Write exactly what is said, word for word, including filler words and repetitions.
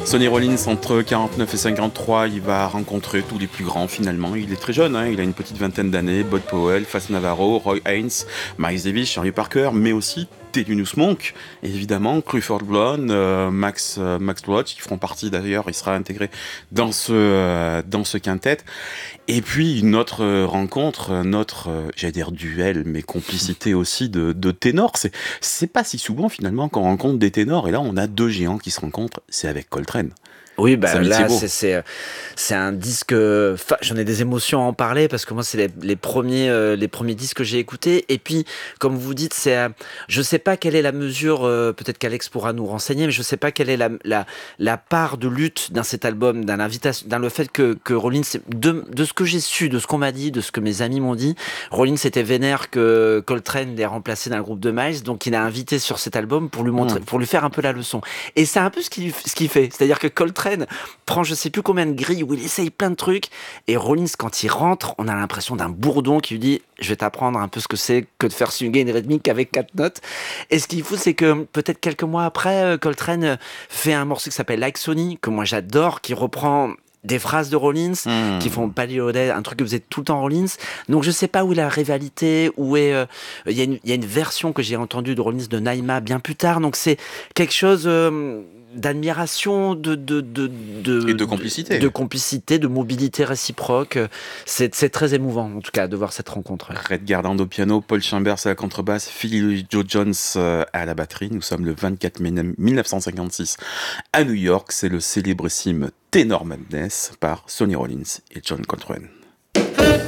Sonny Rollins, entre quarante-neuf et cinquante-trois, il va rencontrer tous les plus grands finalement. Il est très jeune, hein, il a une petite vingtaine d'années. Bud Powell, Fats Navarro, Roy Haynes, Miles Davis, Charlie Parker, mais aussi Thelonious Monk, évidemment, Clifford Brown, euh, Max, euh, Max Roach, qui feront partie d'ailleurs, il sera intégré dans ce, euh, dans ce quintet. Et puis une autre euh, rencontre, notre, euh, j'allais dire duel, mais complicité aussi de, de ténors. C'est, c'est pas si souvent finalement qu'on rencontre des ténors, et là on a deux géants qui se rencontrent, c'est avec Coltrane. Oui, bah Samy là, Thibault. c'est c'est c'est un disque. Enfin, j'en ai des émotions à en parler parce que moi, c'est les, les premiers euh, les premiers disques que j'ai écoutés. Et puis, comme vous dites, c'est euh, je sais pas quelle est la mesure. Euh, peut-être qu'Alex pourra nous renseigner, mais je sais pas quelle est la la la part de lutte dans cet album, dans l'invitation, dans le fait que que Rollins, de de ce que j'ai su, de ce qu'on m'a dit, de ce que mes amis m'ont dit, Rollins était vénère que Coltrane l'ait remplacé dans le groupe de Miles, donc il a invité sur cet album pour lui montrer, Mmh. pour lui faire un peu la leçon. Et c'est un peu ce qu'il ce qu'il fait, c'est-à-dire que Coltrane prend je sais plus combien de grilles où il essaye plein de trucs et Rollins quand il rentre on a l'impression d'un bourdon qui lui dit je vais t'apprendre un peu ce que c'est que de faire swinguer une rythmique avec quatre notes. Et ce qu'il faut c'est que peut-être quelques mois après Coltrane fait un morceau qui s'appelle Like Sonny que moi j'adore, qui reprend des phrases de Rollins Mmh. qui font Paddy Holiday, un truc que faisait tout le temps Rollins. Donc je sais pas où est la rivalité, où est euh, il y a une il y a une version que j'ai entendue de Rollins de Naïma bien plus tard. Donc c'est quelque chose euh, d'admiration, de de de de Et de complicité. de, de complicité, de mobilité réciproque. C'est c'est très émouvant en tout cas de voir cette rencontre. Red Garland au piano, Paul Chambers à la contrebasse, Philly Joe Jones euh, à la batterie. Nous sommes le vingt-quatre mai mille neuf cent cinquante-six à New York. C'est le célébrissime Tenor Madness par Sonny Rollins et John Coltrane.